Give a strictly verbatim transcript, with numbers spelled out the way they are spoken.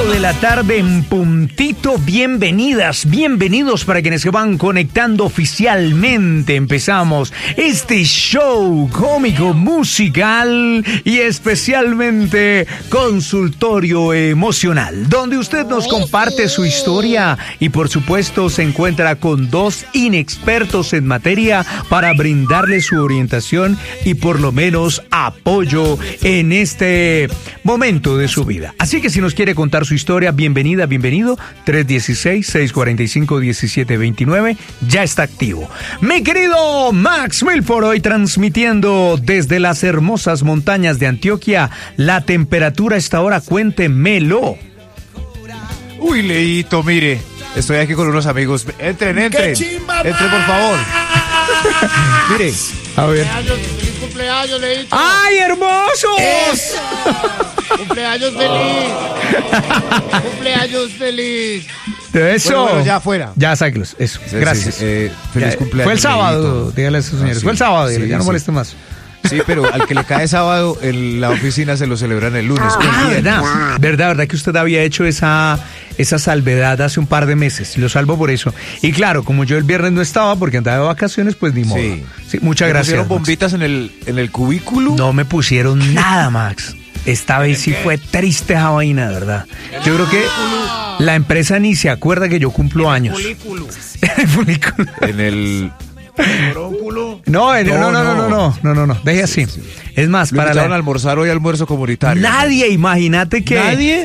de la tarde en puntito. Bienvenidas, bienvenidos para quienes se van conectando oficialmente. Empezamos este show cómico, musical y especialmente consultorio emocional, donde usted nos comparte su historia y por supuesto se encuentra con dos inexpertos en materia para brindarle su orientación y por lo menos apoyo en este momento de su vida. Así que si nos quiere contar su historia, bienvenida, bienvenido. tres uno seis, seis cuatro cinco, uno siete dos nueve ya está activo. Mi querido Max Milford, hoy transmitiendo desde las hermosas montañas de Antioquia. La temperatura a esta hora, cuéntemelo. Uy, Leito, mire, estoy aquí con unos amigos. Entren, entren. Entren, por favor. Mire, a ver. Feliz cumpleaños, Leito. ¡Ay, hermosos! Cumpleaños feliz. Cumpleaños feliz. Eso. Bueno, bueno, ya afuera. Ya sáquelos, eso. Sí, Gracias. sí, eh, feliz Ya, cumpleaños. Fue el sábado, Leito. dígale a esos señores. Ah, sí. Fue el sábado, dígale, Sí, ya no sí. moleste más. Sí, pero al que le cae sábado, en la oficina se lo celebran el lunes. Ah, El viernes. verdad, verdad, verdad que usted había hecho esa, esa salvedad hace un par de meses, lo salvo por eso. Y claro, como yo el viernes no estaba porque andaba de vacaciones, pues ni modo. Sí. Sí, muchas ¿Le gracias. pusieron Max. bombitas en el, en el cubículo? No me pusieron nada, Max. Esta vez sí fue triste esa vaina, de verdad. Yo creo que la empresa ni se acuerda que yo cumplo años. Folículo. El folículo. En el... No, no, no, no, no, no, no, no, no, no, deje así. Es más, Lo para invitaron a la... almorzar hoy, almuerzo comunitario. Nadie, imagínate que... ¿Nadie?